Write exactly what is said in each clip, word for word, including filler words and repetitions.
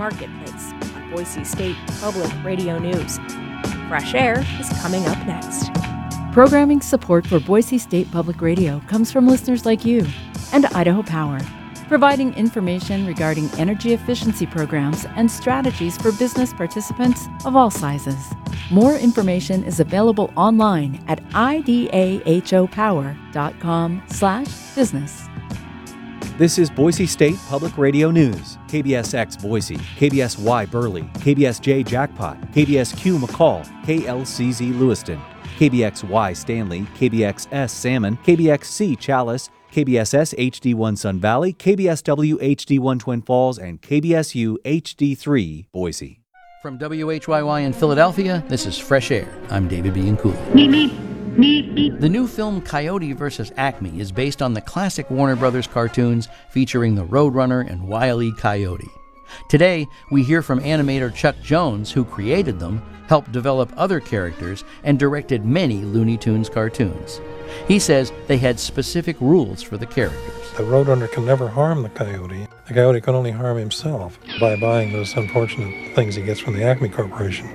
Marketplace on Boise State Public Radio News. Fresh Air is coming up next. Programming support for Boise State Public Radio comes from listeners like you and Idaho Power, providing information regarding energy efficiency programs and strategies for business participants of all sizes. More information is available online at idahopower.com slash business. This is Boise State Public Radio News. K B S X Boise, K B S Y Burley, K B S J Jackpot, K B S Q McCall, K L C Z Lewiston, K B X Y Stanley, K B X S Salmon, K B X C Chalice, K B S S H D one Sun Valley, K B S W H D one Twin Falls, and K B S U H D three Boise. From W H Y Y in Philadelphia, this is Fresh Air. I'm David Bianculli. The new film Coyote versus Acme is based on the classic Warner Brothers cartoons featuring the Roadrunner and Wile E. Coyote. Today, we hear from animator Chuck Jones, who created them, helped develop other characters, and directed many Looney Tunes cartoons. He says they had specific rules for the characters. The Roadrunner can never harm the Coyote. The Coyote can only harm himself by buying those unfortunate things he gets from the Acme Corporation.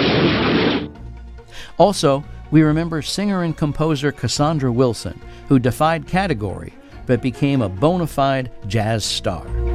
Also, we remember singer and composer Cassandra Wilson, who defied category but became a bona fide jazz star.